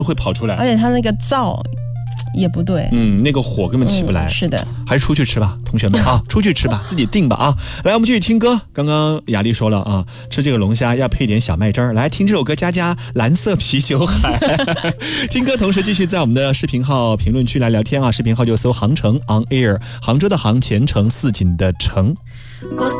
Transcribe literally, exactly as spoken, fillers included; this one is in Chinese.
会跑出来， 而且它那个灶也不对， 嗯，那个火根本起不来、 嗯、是的， 还是出去吃吧，同学们啊，出去吃吧，自己定吧啊。来，我们继续听歌。刚刚雅丽说了啊，吃这个龙虾要配点小麦汁儿。来听这首歌，加加蓝色啤酒海。听歌同时继续在我们的视频号评论区来聊天啊，视频号就搜杭城 on air， 杭州的杭，前程似锦的程。